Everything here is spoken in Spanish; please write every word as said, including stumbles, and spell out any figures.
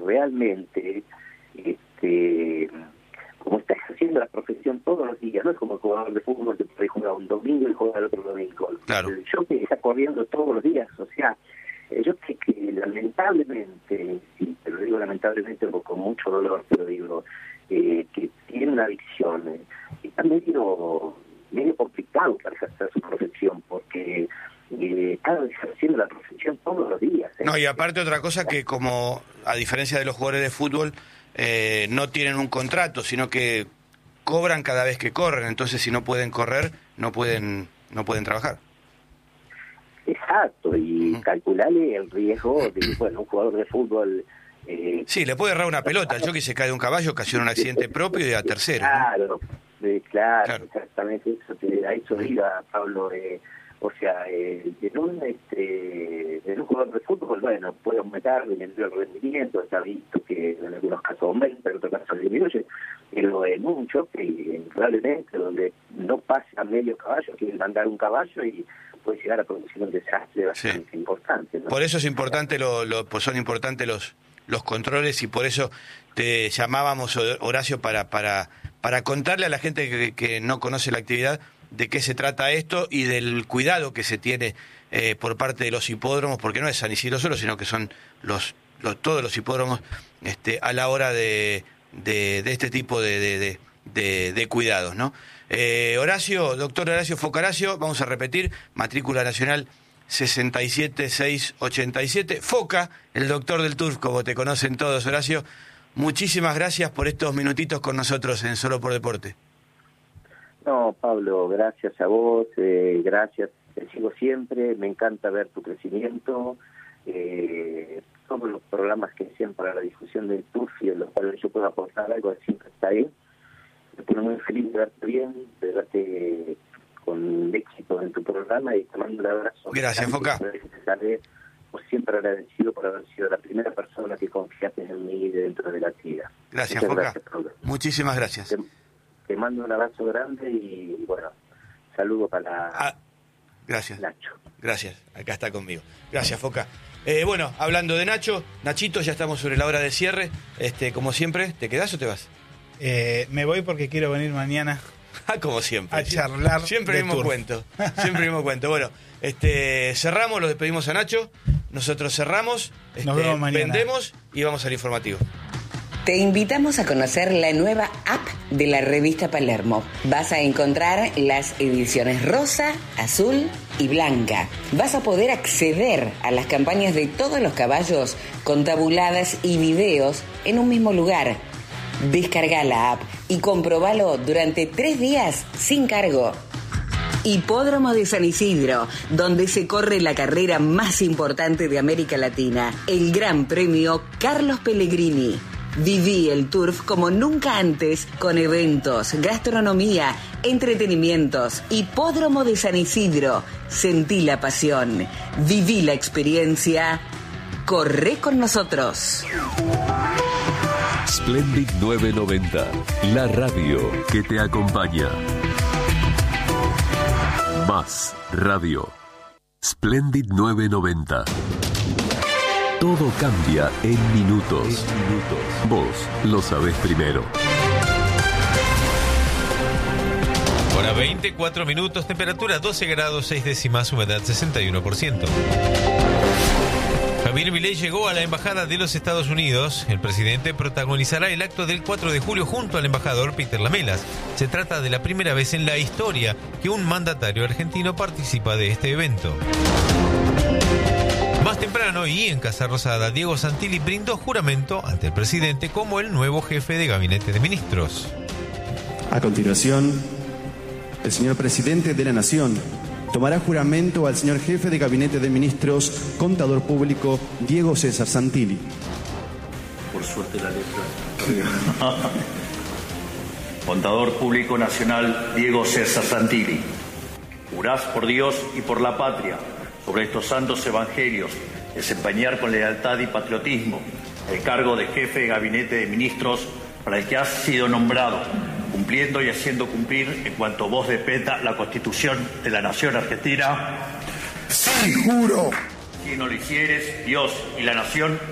realmente, este, como está ejerciendo la profesión todos los días, no es como el jugador de fútbol que puede jugar un domingo y jugar el otro domingo. Claro. El jockey está corriendo todos los días, o sea, yo sé que lamentablemente, sí, te lo digo lamentablemente con mucho dolor, pero digo, eh, que tiene una adicción, eh, y está medio, medio complicado para ejercer su profesión, porque eh, está ejerciendo la profesión todos los días. ¿eh? No, y aparte otra cosa que como, a diferencia de los jugadores de fútbol, eh, no tienen un contrato, sino que cobran cada vez que corren, entonces si no pueden correr, no pueden, no pueden trabajar. Exacto, y uh-huh. calcularle el riesgo de, bueno, un jugador de fútbol... Eh, sí, le puede errar una pelota, el jockey se cae de un caballo, ocasiona un accidente propio y a tercero. Claro, ¿no? eh, claro, claro, exactamente, eso te, a eso iba, Pablo, eh, o sea, eh, en, un, este, en un jugador de fútbol, bueno, puede aumentar el rendimiento, está visto que en algunos casos aumenta, en otros casos disminuye, pero en un jockey, probablemente, donde no pasa medio caballo, quiere mandar un caballo y puede llegar a producir un desastre bastante sí. importante, ¿no? Por eso es importante, lo, lo, pues son importantes los los controles y por eso te llamábamos, Horacio, para para para contarle a la gente que, que no conoce la actividad de qué se trata esto y del cuidado que se tiene eh, por parte de los hipódromos, porque no es San Isidro solo, sino que son los, los todos los hipódromos este, a la hora de, de, de este tipo de, de, de, de, de cuidados, ¿no? Eh, Horacio, doctor Horacio Focaracio, vamos a repetir, matrícula nacional sesenta y siete mil seiscientos ochenta y siete, Foca, el doctor del turf, como te conocen todos, Horacio. Muchísimas gracias por estos minutitos con nosotros en Solo por Deporte. No, Pablo, gracias a vos, eh, gracias, te sigo siempre, me encanta ver tu crecimiento, eh, todos los programas que hacían para la difusión del turf y en los cuales yo puedo aportar algo, siempre está ahí. Me pone muy feliz de verte bien, de verte con éxito en tu programa y te mando un abrazo. Gracias, Foca. Por siempre agradecido por haber sido la primera persona que confiaste en mí dentro de la actividad. Gracias, Foca. Gracias, muchísimas gracias. Te, te mando un abrazo grande y, bueno, saludo para ah, gracias. Nacho. Gracias, acá está conmigo. Gracias, Foca. Eh, bueno, hablando de Nacho, Nachito, ya estamos sobre la hora de cierre. Este, como siempre, ¿te quedás o te vas? Eh, me voy porque quiero venir mañana. Ah, como siempre. A charlar. Siempre el mismo turf. cuento. Siempre el mismo cuento. Bueno, este, cerramos, lo despedimos a Nacho. Nosotros cerramos, este, Nos vemos mañana. Vendemos y vamos al informativo. Te invitamos a conocer la nueva app de la revista Palermo. Vas a encontrar las ediciones rosa, azul y blanca. Vas a poder acceder a las campañas de todos los caballos con tabuladas y videos en un mismo lugar. Descarga la app y comprobalo durante tres días sin cargo. Hipódromo de San Isidro, donde se corre la carrera más importante de América Latina, el Gran Premio Carlos Pellegrini. Viví el turf como nunca antes, con eventos, gastronomía, entretenimientos. Hipódromo de San Isidro, sentí la pasión, viví la experiencia, corre con nosotros. Splendid novecientos noventa, la radio que te acompaña. Más radio. Splendid novecientos noventa. Todo cambia en minutos. En minutos. Vos lo sabés primero. Hora veinticuatro minutos, temperatura doce grados seis décimas, humedad sesenta y uno por ciento. Javier Milei llegó a la Embajada de los Estados Unidos. El presidente protagonizará el acto del cuatro de julio junto al embajador Peter Lamelas. Se trata de la primera vez en la historia que un mandatario argentino participa de este evento. Más temprano y en Casa Rosada, Diego Santilli brindó juramento ante el presidente como el nuevo jefe de gabinete de ministros. A continuación, el señor presidente de la Nación tomará juramento al señor jefe de gabinete de ministros, contador público, Diego César Santilli. Por suerte la letra. Contador público nacional, Diego César Santilli. Jurás por Dios y por la patria, sobre estos santos evangelios, desempeñar con lealtad y patriotismo el cargo de jefe de gabinete de ministros para el que has sido nombrado, cumpliendo y haciendo cumplir en cuanto vos dependa la Constitución de la Nación Argentina. ¡Sí, juro! Si no lo hicieres, Dios y la Nación